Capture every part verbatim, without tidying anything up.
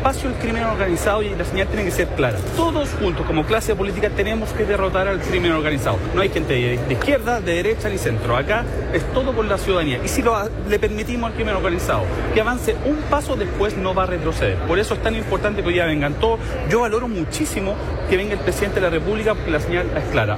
espacio del crimen organizado y la señal tiene que ser clara. Todos juntos, como clase política, tenemos que derrotar al crimen organizado. No hay gente de, de izquierda, de derecha ni centro. Acá es todo por la ciudadanía. Y si lo, le permitimos al crimen organizado que avance un paso, después no va a retroceder. Por eso es tan importante que hoy ya vengan todos. Yo valoro muchísimo que venga el presidente de la República porque la señal es clara.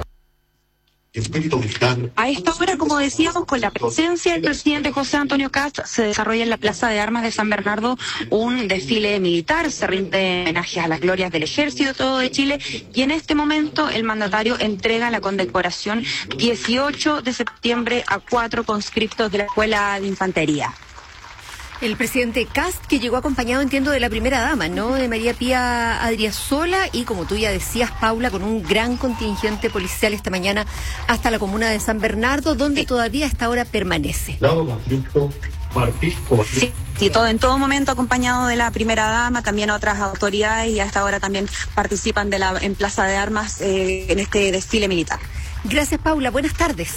A esta hora, como decíamos, con la presencia del presidente José Antonio Kast, se desarrolla en la Plaza de Armas de San Bernardo un desfile militar, se rinde homenaje a las glorias del Ejército de Chile y en este momento el mandatario entrega la condecoración dieciocho de septiembre a cuatro conscriptos de la Escuela de Infantería. El presidente Kast, que llegó acompañado, entiendo, de la primera dama, ¿no?, de María Pía Adriasola, y como tú ya decías, Paula, con un gran contingente policial esta mañana hasta la comuna de San Bernardo, donde todavía a esta hora permanece. Sí, sí, todo, en todo momento acompañado de la primera dama, también otras autoridades, y hasta ahora también participan de la, en Plaza de Armas eh, en este desfile militar. Gracias, Paula. Buenas tardes.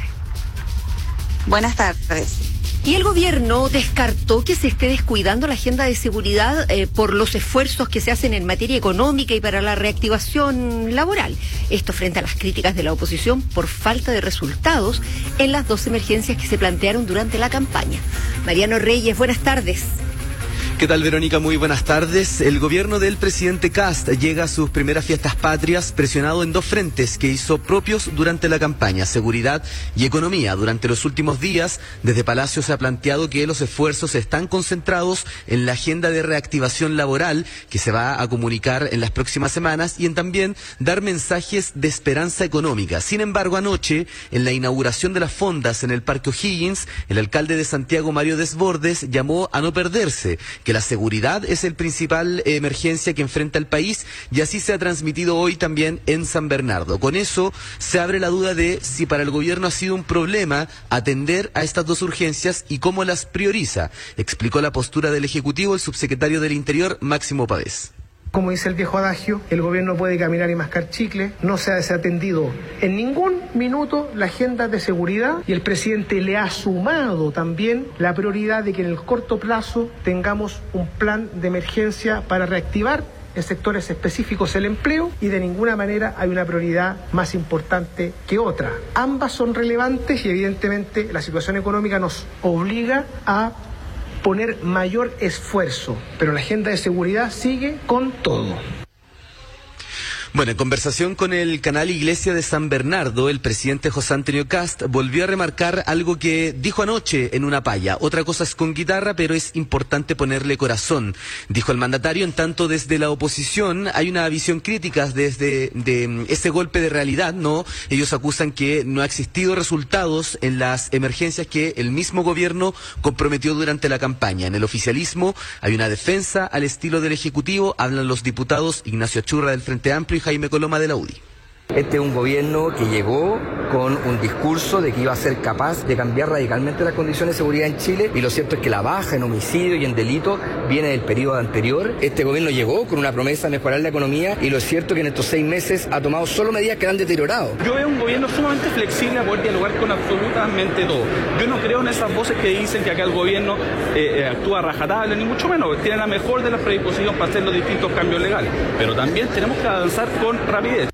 Buenas tardes. Y el gobierno descartó que se esté descuidando la agenda de seguridad eh, por los esfuerzos que se hacen en materia económica y para la reactivación laboral. Esto frente a las críticas de la oposición por falta de resultados en las dos emergencias que se plantearon durante la campaña. Mariano Reyes, buenas tardes. ¿Qué tal, Verónica? Muy buenas tardes. El gobierno del presidente Kast llega a sus primeras fiestas patrias presionado en dos frentes que hizo propios durante la campaña: seguridad y economía. Durante los últimos días, desde Palacio se ha planteado que los esfuerzos están concentrados en la agenda de reactivación laboral que se va a comunicar en las próximas semanas y en también dar mensajes de esperanza económica. Sin embargo, anoche, en la inauguración de las fondas en el Parque O'Higgins, el alcalde de Santiago, Mario Desbordes, llamó a no perderse, que la seguridad es el principal eh, emergencia que enfrenta el país, y así se ha transmitido hoy también en San Bernardo. Con eso se abre la duda de si para el gobierno ha sido un problema atender a estas dos urgencias y cómo las prioriza. Explicó la postura del Ejecutivo el subsecretario del Interior, Máximo Pavés. Como dice el viejo adagio, el gobierno puede caminar y mascar chicle, no se ha desatendido en ningún minuto la agenda de seguridad, y el presidente le ha sumado también la prioridad de que en el corto plazo tengamos un plan de emergencia para reactivar en sectores específicos el empleo, y de ninguna manera hay una prioridad más importante que otra. Ambas son relevantes y evidentemente la situación económica nos obliga a poner mayor esfuerzo, pero la agenda de seguridad sigue con todo. Bueno, en conversación con el canal Iglesia de San Bernardo, el presidente José Antonio Kast volvió a remarcar algo que dijo anoche en una palla. Otra cosa es con guitarra, pero es importante ponerle corazón, dijo el mandatario. En tanto, desde la oposición hay una visión crítica desde de ese golpe de realidad, ¿no? Ellos acusan que no ha existido resultados en las emergencias que el mismo gobierno comprometió durante la campaña. En el oficialismo hay una defensa al estilo del Ejecutivo. Hablan los diputados Ignacio Achurra del Frente Amplio y Jaime Coloma de la U D I. Este es un gobierno que llegó con un discurso de que iba a ser capaz de cambiar radicalmente las condiciones de seguridad en Chile, y lo cierto es que la baja en homicidio y en delito viene del periodo anterior. Este gobierno llegó con una promesa de mejorar la economía, y lo cierto es que en estos seis meses ha tomado solo medidas que la han deteriorado. Yo veo un gobierno sumamente flexible a poder dialogar con absolutamente todo. Yo no creo en esas voces que dicen que acá el gobierno eh, actúa rajatabla, ni mucho menos. Tiene la mejor de las predisposiciones para hacer los distintos cambios legales, pero también tenemos que avanzar con rapidez.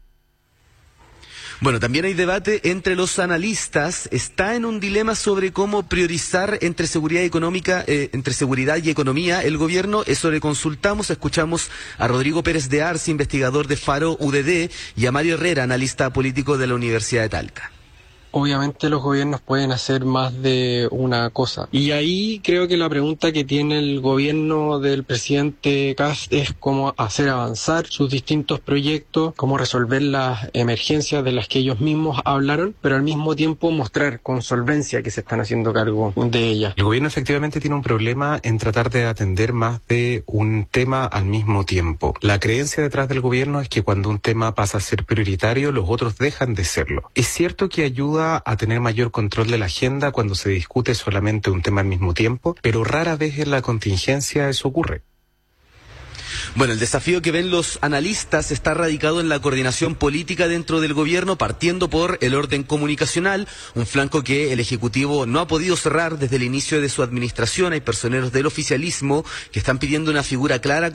Bueno, también hay debate entre los analistas. Está en un dilema sobre cómo priorizar entre seguridad económica, eh, entre seguridad y economía el gobierno. Eso le consultamos. Escuchamos a Rodrigo Pérez de Arce, investigador de Faro U D D, y a Mario Herrera, analista político de la Universidad de Talca. Obviamente los gobiernos pueden hacer más de una cosa. Y ahí creo que la pregunta que tiene el gobierno del presidente Kast es cómo hacer avanzar sus distintos proyectos, cómo resolver las emergencias de las que ellos mismos hablaron, pero al mismo tiempo mostrar con solvencia que se están haciendo cargo de ellas. El gobierno efectivamente tiene un problema en tratar de atender más de un tema al mismo tiempo. La creencia detrás del gobierno es que cuando un tema pasa a ser prioritario, los otros dejan de serlo. Es cierto que ayuda a tener mayor control de la agenda cuando se discute solamente un tema al mismo tiempo, pero rara vez en la contingencia eso ocurre. Bueno, el desafío que ven los analistas está radicado en la coordinación política dentro del gobierno, partiendo por el orden comunicacional, un flanco que el Ejecutivo no ha podido cerrar desde el inicio de su administración. Hay personeros del oficialismo que están pidiendo una figura clara